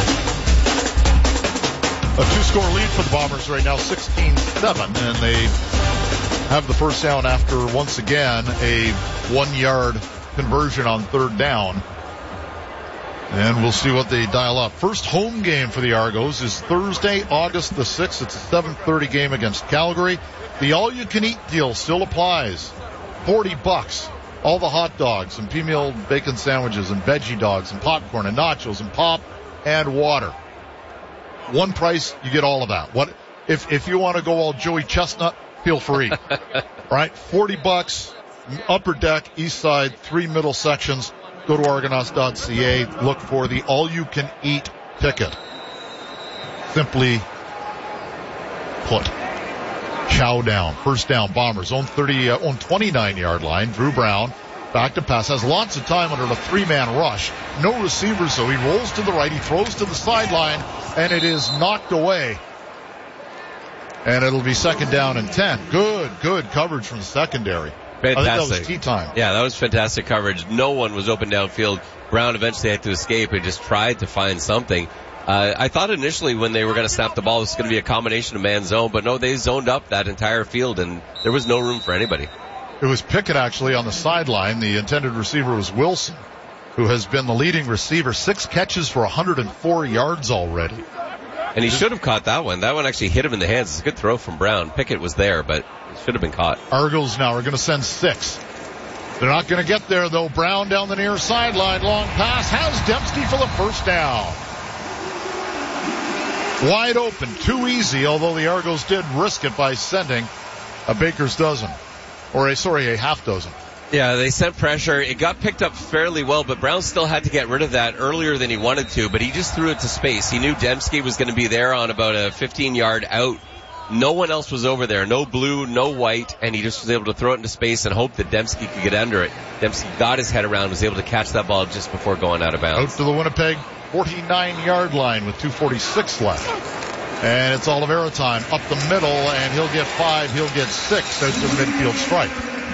2-score lead for the Bombers right now, 16-7, and they have the first down after, once again, a 1-yard conversion on third down. And we'll see what they dial up. First home game for the Argos is Thursday, August the 6th. It's a 7:30 game against Calgary. The all-you-can-eat deal still applies. $40. All the hot dogs and pea-meal bacon sandwiches and veggie dogs and popcorn and nachos and pop and water. One price, you get all of that. What if you want to go all Joey Chestnut, feel free. Right? $40, upper deck, east side, 3 middle sections. Go to Argonauts.ca. Look for the all-you-can-eat ticket. Simply put. Chow down. First down, Bombers. Own 29-yard line. Drew Brown. Back to pass. Has lots of time under the 3-man rush. No receivers, so he rolls to the right. He throws to the sideline, and it is knocked away. And it'll be second down and 10. Good coverage from the secondary. Fantastic. I think that was tea time. Yeah, that was fantastic coverage. No one was open downfield. Brown eventually had to escape and just tried to find something. I thought initially when they were going to snap the ball, it was going to be a combination of man zone, but no, they zoned up that entire field, and there was no room for anybody. It was Pickett actually on the sideline. The intended receiver was Wilson, who has been the leading receiver. 6 catches for 104 yards already. And he should have caught that one. That one actually hit him in the hands. It's a good throw from Brown. Pickett was there, but it should have been caught. Argos now are going to send 6. They're not going to get there, though. Brown down the near sideline. Long pass. Has Dembski for the first down. Wide open. Too easy, although the Argos did risk it by sending a baker's dozen. Or a half dozen. Yeah, they sent pressure. It got picked up fairly well, but Brown still had to get rid of that earlier than he wanted to, but he just threw it to space. He knew Dembski was going to be there on about a 15-yard out. No one else was over there. No blue, no white, and he just was able to throw it into space and hope that Dembski could get under it. Dembski got his head around, was able to catch that ball just before going out of bounds. Out to the Winnipeg 49-yard line with 2:46 left. And it's Oliveira time up the middle, and he'll get 5, he'll get 6 out to the midfield stripe.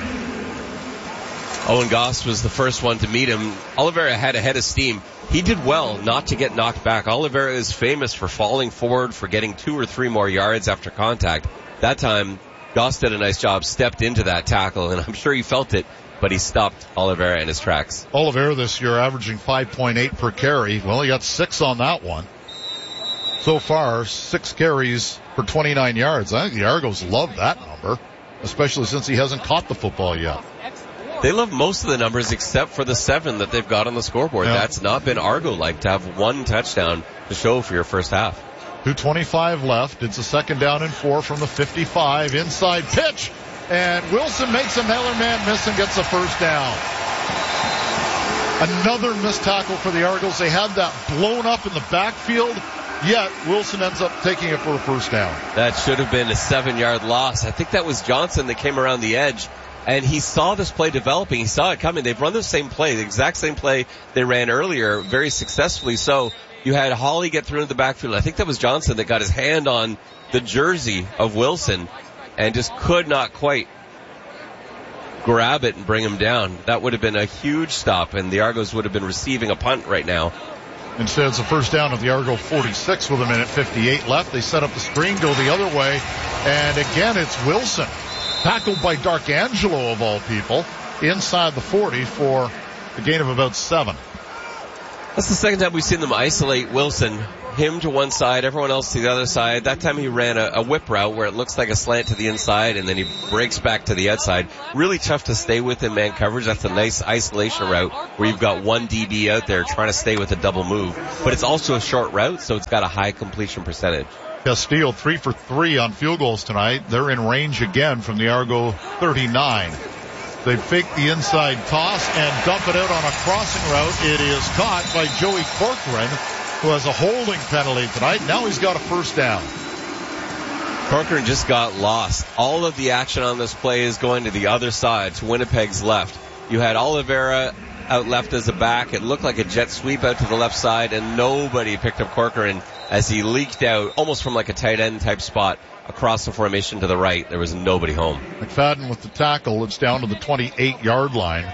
Owen Goss was the first one to meet him. Oliveira had a head of steam. He did well not to get knocked back. Oliveira is famous for falling forward, for getting 2 or 3 more yards after contact. That time, Goss did a nice job, stepped into that tackle, and I'm sure he felt it, but he stopped Oliveira in his tracks. Oliveira this year averaging 5.8 per carry. Well, he got 6 on that one. So far, 6 carries for 29 yards. I think the Argos love that number, especially since he hasn't caught the football yet. They love most of the numbers except for the 7 that they've got on the scoreboard. Yeah. That's not been Argo-like to have 1 touchdown to show for your first half. 2:25 left. It's a second down and 4 from the 55. Inside pitch. And Wilson makes another man miss and gets a first down. Another missed tackle for the Argos. They had that blown up in the backfield, yet Wilson ends up taking it for a first down. That should have been a 7-yard loss. I think that was Johnson that came around the edge. And he saw this play developing. He saw it coming. They've run the same play, the exact same play they ran earlier, very successfully. So you had Hawley get through into the backfield. I think that was Johnson that got his hand on the jersey of Wilson and just could not quite grab it and bring him down. That would have been a huge stop, and the Argos would have been receiving a punt right now. Instead, it's a first down at the Argo 46 with 1:58 left. They set up the screen, go the other way, and again it's Wilson. Tackled by D'Arcangelo of all people, inside the 40 for a gain of about 7. That's the second time we've seen them isolate Wilson. Him to one side, everyone else to the other side. That time he ran a whip route where it looks like a slant to the inside, and then he breaks back to the outside. Really tough to stay with in man coverage. That's a nice isolation route where you've got one DB out there trying to stay with a double move. But it's also a short route, so it's got a high completion percentage. Castillo 3 for 3 on field goals tonight. They're in range again from the Argo 39. They fake the inside toss and dump it out on a crossing route. It is caught by Joey Corcoran, who has a holding penalty tonight. Now he's got a first down. Corcoran just got lost. All of the action on this play is going to the other side, to Winnipeg's left. You had Oliveira out left as a back. It looked like a jet sweep out to the left side, and nobody picked up Corcoran as he leaked out almost from like a tight end type spot across the formation to the right. There was nobody home. McFadden with the tackle. It's down to the 28-yard line.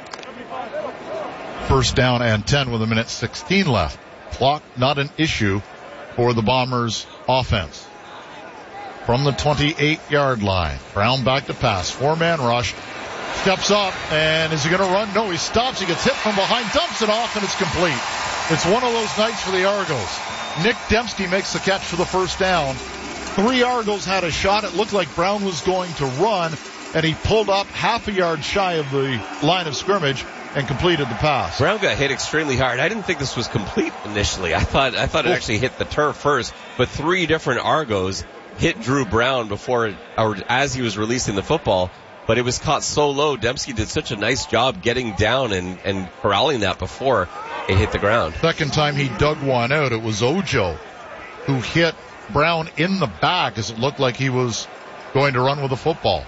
First down and 10 with 1:16 left. Clock not an issue for the Bombers offense. From the 28-yard line, Brown back to pass. 4-man rush. Steps up, and is he going to run? No, he stops. He gets hit from behind, dumps it off, and it's complete. It's one of those nights for the Argos. Nick Dembski makes the catch for the first down. 3 Argos had a shot. It looked like Brown was going to run, and he pulled up half a yard shy of the line of scrimmage and completed the pass. Brown got hit extremely hard. I didn't think this was complete initially. I thought it actually hit the turf first, but 3 different Argos hit Drew Brown before or as he was releasing the football, but it was caught so low. Dembski did such a nice job getting down and corralling that before it hit the ground. Second time he dug one out, it was Ojo who hit Brown in the back as it looked like he was going to run with the football.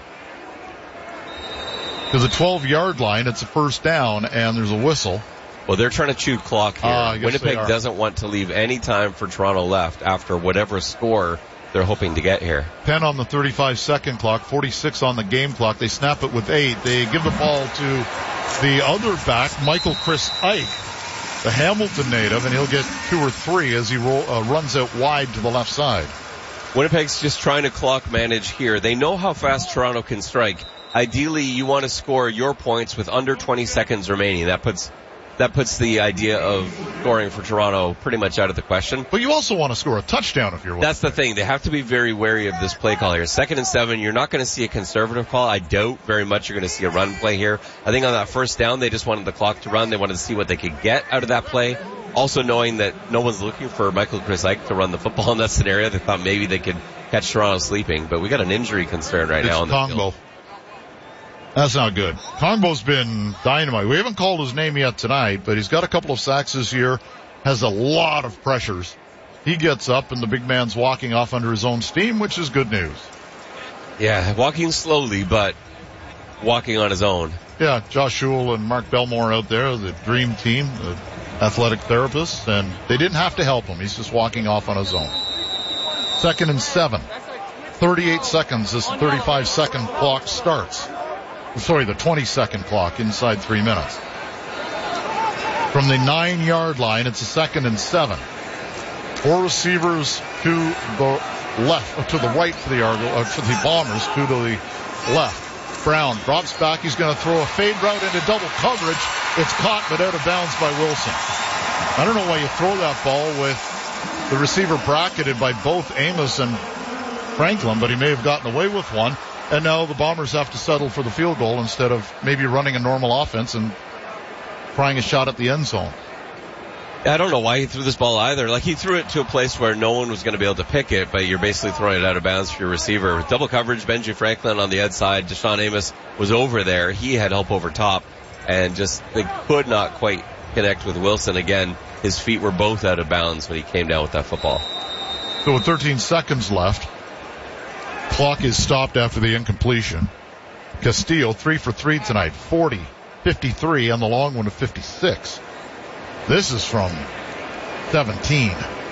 To the 12-yard line, it's a first down, and there's a whistle. Well, they're trying to chew clock here. Winnipeg doesn't want to leave any time for Toronto left after whatever score they're hoping to get here. 10 on the 35-second clock, 46 on the game clock. They snap it with 8. They give the ball to the other back, Michael Chris Ike, the Hamilton native, and he'll get 2 or 3 as he runs out wide to the left side. Winnipeg's just trying to clock manage here. They know how fast Toronto can strike. Ideally, you want to score your points with under 20 seconds remaining. That puts the idea of scoring for Toronto pretty much out of the question. But you also want to score a touchdown if you're winning. That's the thing. They have to be very wary of this play call here. 2nd and 7, you're not going to see a conservative call. I doubt very much you're going to see a run play here. I think on that first down, they just wanted the clock to run. They wanted to see what they could get out of that play. Also knowing that no one's looking for Michael Chris Ike to run the football in that scenario, they thought maybe they could catch Toronto sleeping. But we got an injury concern right now on the field. That's not good. Kongbo's been dynamite. We haven't called his name yet tonight, but he's got a couple of sacks this year, has a lot of pressures. He gets up, and the big man's walking off under his own steam, which is good news. Yeah, walking slowly, but walking on his own. Yeah, Josh Schull and Mark Belmore out there, the dream team, the athletic therapists, and they didn't have to help him. He's just walking off on his own. 2nd and 7. 38 seconds as the 35-second clock starts. Sorry, the 20-second clock inside 3 minutes. From the 9-yard line, it's a 2nd and 7. 4 receivers to the left, to the right for the for the Bombers, to the left. Brown drops back. He's going to throw a fade route into double coverage. It's caught, but out of bounds by Wilson. I don't know why you throw that ball with the receiver bracketed by both Amos and Franklin, but he may have gotten away with one. And now the Bombers have to settle for the field goal instead of maybe running a normal offense and trying a shot at the end zone. I don't know why he threw this ball either. Like, he threw it to a place where no one was going to be able to pick it, but you're basically throwing it out of bounds for your receiver. With double coverage, Benji Franklin on the outside. Deshaun Amos was over there. He had help over top, and just they could not quite connect with Wilson. Again, his feet were both out of bounds when he came down with that football. So with 13 seconds left, clock is stopped after the incompletion. Castillo 3 for 3 tonight, 40, 53, and the long one of 56. This is from 17.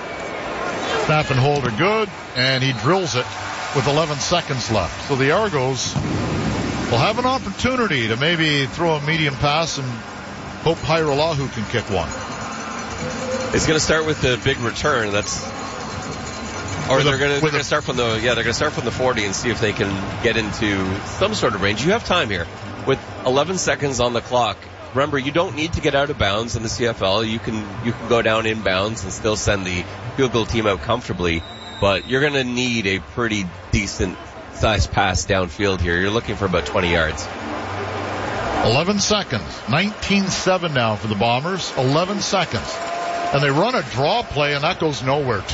Snap and hold are good, and he drills it with 11 seconds left. So the Argos will have an opportunity to maybe throw a medium pass and hope Hairolahu can kick one. It's going to start with the big return. They're going to start from the 40 and see if they can get into some sort of range. You have time here with 11 seconds on the clock. Remember, you don't need to get out of bounds in the CFL. You can go down inbounds and still send the field goal team out comfortably, but you're going to need a pretty decent sized pass downfield here. You're looking for about 20 yards. 11 seconds. 19-7 now for the Bombers. 11 seconds. And they run a draw play, and that goes nowhere.